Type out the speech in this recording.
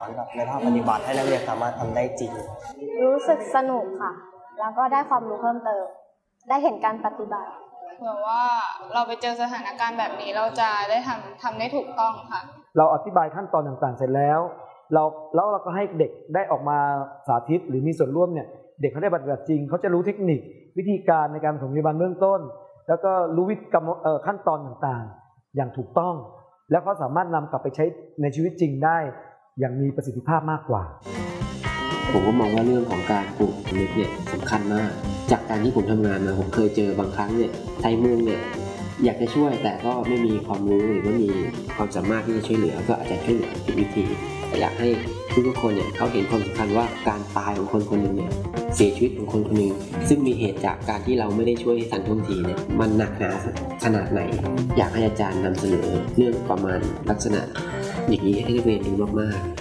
แบบในภาคปฏิบัติให้นักเรียนสามารถทำได้จริงรู้สึกสนุกค่ะแล้วก็ได้ความรู้เพิ่มเติมได้เห็นการปฏิบัติเผื่อว่าเราไปเจอสถานการณ์แบบนี้เราจะได้ทำได้ถูกต้องค่ะเราอธิบายขั้นตอนต่างๆเสร็จแล้วเราก็ให้เด็กได้ออกมาสาธิตหรือมีส่วนร่วมเนี่ยเด็กเขาได้ปฏิบัติจริงเขาจะรู้เทคนิควิธีการในการปฐมพยาบาลเบื้องต้นแล้วก็รู้วิธีขั้นตอนต่างๆอย่างถูกต้องแล้วเขาสามารถนำกลับไปใช้ในชีวิตจริงได้อย่างมีประสิทธิภาพมากกว่าผมก็มองว่าเรื่องของการปลูกนึกเนี่ยสำคัญมากจากการที่ผมทำงานมาผมเคยเจอบางครั้งเนี่ยไทยเมืองเนี่ยอยากจะช่วยแต่ก็ไม่มีความรู้หรือว่ามีความสามารถที่จะช่วยเหลือก็อาจจะช่วยเหลือผิดวิธีแต่อยากให้ทุกคนเนี่ยเขาเห็นความสำคัญว่าการตายของคนคนหนึ่งเนี่ยเสียชีวิตของคนคนหนึ่งซึ่งมีเหตุจากการที่เราไม่ได้ช่วยทันท่วงทีเนี่ยมันหนักหนาขนาดไหนอยากให้อาจารย์นำเสนอเรื่องประมาณลักษณะอย่างนี้ให้นักเรียนรู้มากๆ